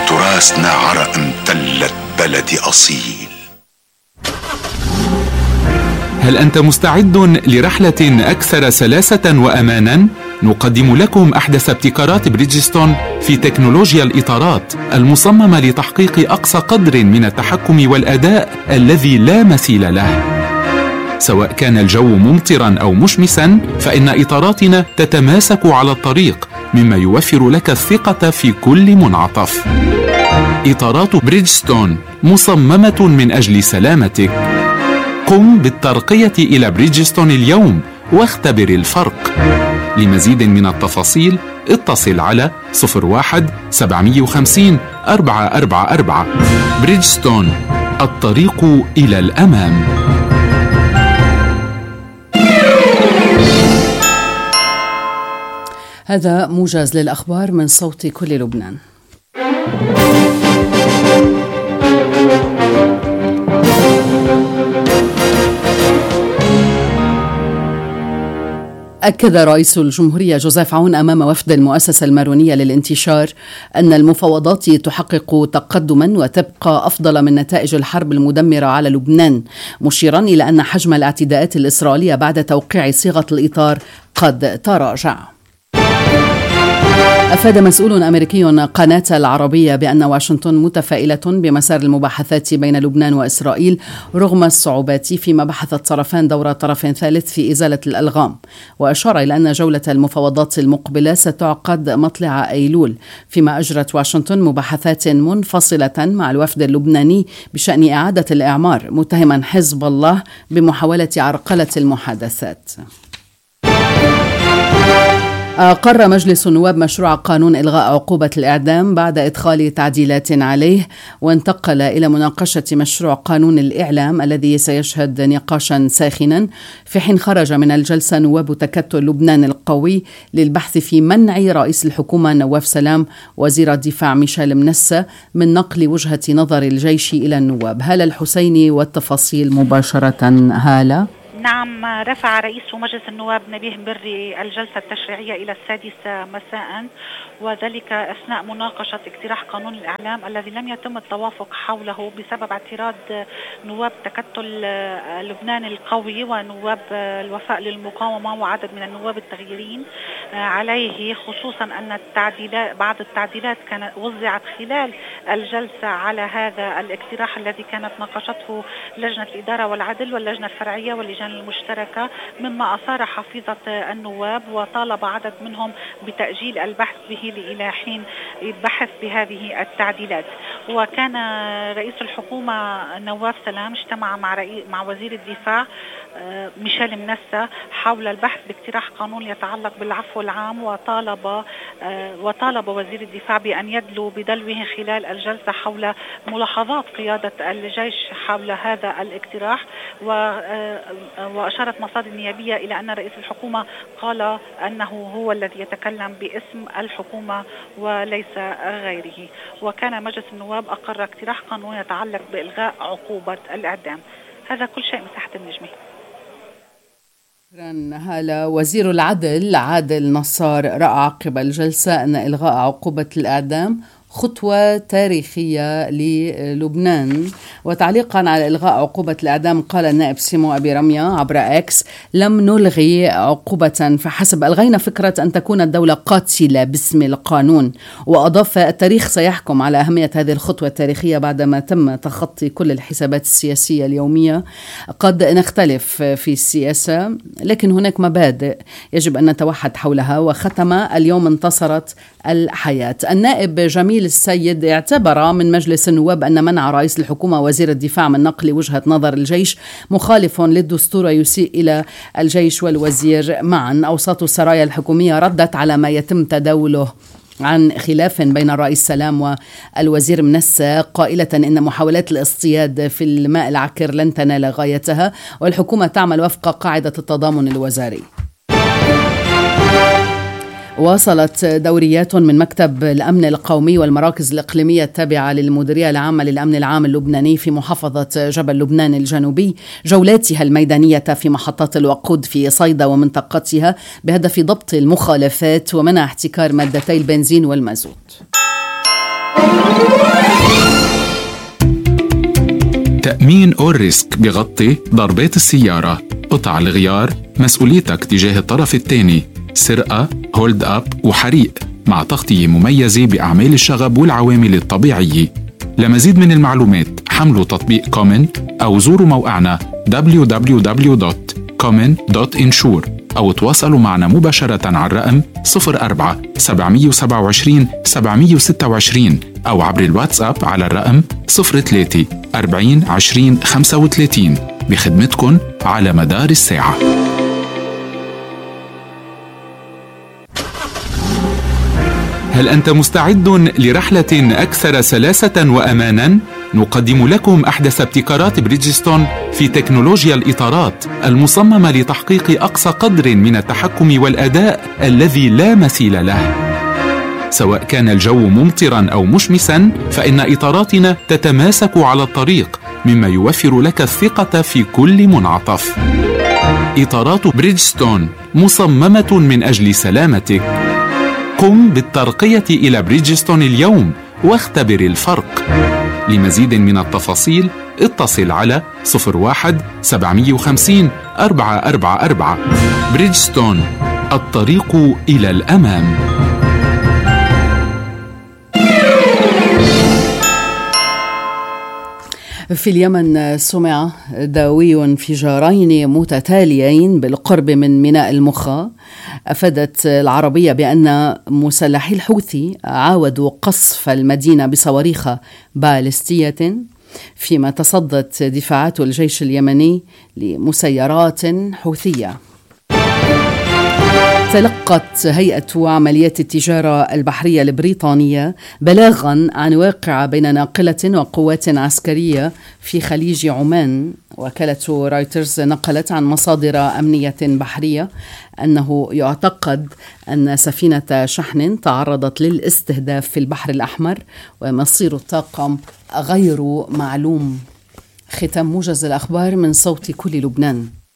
تراثنا عرق امتلت بلدي أصيل. هل أنت مستعد لرحلة أكثر سلاسة وأمانا؟ نقدم لكم أحدث ابتكارات بريدجستون في تكنولوجيا الإطارات المصممة لتحقيق أقصى قدر من التحكم والأداء الذي لا مثيل له. سواء كان الجو ممطرا أو مشمسا، فإن إطاراتنا تتماسك على الطريق، مما يوفر لك الثقة في كل منعطف. إطارات بريدجستون مصممة من أجل سلامتك. قم بالترقية إلى بريدجستون اليوم واختبر الفرق. لمزيد من التفاصيل اتصل على 01-750-444. بريدجستون، الطريق إلى الأمام. هذا موجز للأخبار من صوت كل لبنان. أكد رئيس الجمهورية جوزيف عون أمام وفد المؤسسة المارونية للانتشار أن المفاوضات تحقق تقدما وتبقى أفضل من نتائج الحرب المدمرة على لبنان، مشيرا إلى أن حجم الاعتداءات الإسرائيلية بعد توقيع صيغة الإطار قد تراجع. أفاد مسؤول أمريكي قناة العربية بأن واشنطن متفائلة بمسار المباحثات بين لبنان وإسرائيل رغم الصعوبات، فيما بحث الطرفان دور طرف ثالث في إزالة الألغام، وأشار إلى أن جولة المفاوضات المقبلة ستعقد مطلع أيلول، فيما أجرت واشنطن مباحثات منفصلة مع الوفد اللبناني بشأن إعادة الإعمار، متهما حزب الله بمحاولة عرقلة المحادثات. أقر مجلس النواب مشروع قانون إلغاء عقوبة الإعدام بعد إدخال تعديلات عليه، وانتقل إلى مناقشة مشروع قانون الإعلام الذي سيشهد نقاشا ساخنا، في حين خرج من الجلسة نواب تكتل لبنان القوي للبحث في منع رئيس الحكومة نواف سلام وزير الدفاع ميشيل منسة من نقل وجهة نظر الجيش إلى النواب. هالة الحسيني والتفاصيل مباشرة. هالة. نعم، رفع رئيس مجلس النواب نبيه بري الجلسة التشريعية إلى 6 مساء، وذلك أثناء مناقشة اقتراح قانون الإعلام الذي لم يتم التوافق حوله بسبب اعتراض نواب تكتل لبنان القوي ونواب الوفاء للمقاومة وعدد من النواب التغييرين عليه، خصوصا أن بعض التعديلات كانت وزعت خلال الجلسة على هذا الاقتراح الذي كانت ناقشته لجنة الإدارة والعدل واللجنة الفرعية واللجان المشتركة، مما أثار حفيظة النواب وطالب عدد منهم بتأجيل البحث به إلى حين البحث بهذه التعديلات. وكان رئيس الحكومة نواف سلام اجتمع مع وزير الدفاع ميشيل منسة حول البحث باقتراح قانون يتعلق بالعفو العام، وطالب وزير الدفاع بأن يدلو بدلوه خلال الجلسة حول ملاحظات قيادة الجيش حول هذا الاقتراح. وأشارت مصادر نيابية إلى أن رئيس الحكومة قال أنه هو الذي يتكلم باسم الحكومة وليس غيره. وكان مجلس النواب أقر اقتراح قانون يتعلق بإلغاء عقوبة الإعدام. هذا كل شيء من تحت النجمة. هالة. وزير العدل عادل نصار رأى عقب الجلسة أن إلغاء عقوبة الإعدام خطوة تاريخية للبنان. وتعليقا على إلغاء عقوبة الإعدام قال النائب سيمو أبي رمية عبر إكس: لم نلغي عقوبة فحسب، ألغينا فكرة أن تكون الدولة قاتلة باسم القانون. وأضاف: التاريخ سيحكم على أهمية هذه الخطوة التاريخية بعدما تم تخطي كل الحسابات السياسية اليومية. قد نختلف في السياسة لكن هناك مبادئ يجب أن نتوحد حولها. وختم: اليوم انتصرت الحياة. النائب جميل السيد اعتبر من مجلس النواب أن منع رئيس الحكومة وزير الدفاع من نقل وجهة نظر الجيش مخالف للدستور ويسيء إلى الجيش والوزير معا. أوساط السرايا الحكومية ردت على ما يتم تداوله عن خلاف بين الرئيس سلام والوزير منسة، قائلة إن محاولات الاصطياد في الماء العكر لن تنال غايتها، والحكومة تعمل وفق قاعدة التضامن الوزاري. واصلت دوريات من مكتب الأمن القومي والمراكز الإقليمية التابعة للمديرية العامة للأمن العام اللبناني في محافظة جبل لبنان الجنوبي جولاتها الميدانية في محطات الوقود في صيدا ومنطقتها بهدف ضبط المخالفات ومنع احتكار مادتي البنزين والمازوت. تأمين أول ريسك بيغطي ضربات السيارة، قطع الغيار، مسؤوليتك تجاه الطرف الثاني، سرقة، هولد أب وحريق، مع تغطية مميزة بأعمال الشغب والعوامل الطبيعية. لمزيد من المعلومات حملوا تطبيق كومن أو زوروا موقعنا www.common.insure أو تواصلوا معنا مباشرة على الرقم 04 727 726 أو عبر الواتساب على الرقم 03 40 20 35 بخدمتكم على مدار الساعة. هل أنت مستعد لرحلة أكثر سلاسة وأماناً؟ نقدم لكم أحدث ابتكارات بريدجستون في تكنولوجيا الإطارات المصممة لتحقيق أقصى قدر من التحكم والأداء الذي لا مثيل له. سواء كان الجو ممطراً أو مشمساً، فإن إطاراتنا تتماسك على الطريق، مما يوفر لك الثقة في كل منعطف. إطارات بريدجستون مصممة من أجل سلامتك. قم بالترقية إلى بريدجستون اليوم واختبر الفرق. لمزيد من التفاصيل اتصل على 01 750 444. بريدجستون، الطريق إلى الأمام. في اليمن سمع دوي انفجارين متتاليين بالقرب من ميناء المخا. أفادت العربية بأن مسلحي الحوثي عاودوا قصف المدينة بصواريخ باليستية، فيما تصدت دفاعات الجيش اليمني لمسيرات حوثية. تلقت هيئة عمليات التجارة البحرية البريطانية بلاغاً عن واقعة بين ناقلة وقوات عسكرية في خليج عمان. وكالة رايترز نقلت عن مصادر أمنية بحرية أنه يعتقد أن سفينة شحن تعرضت للاستهداف في البحر الأحمر، ومصير الطاقم غير معلوم. ختام موجز الأخبار من صوت كل لبنان.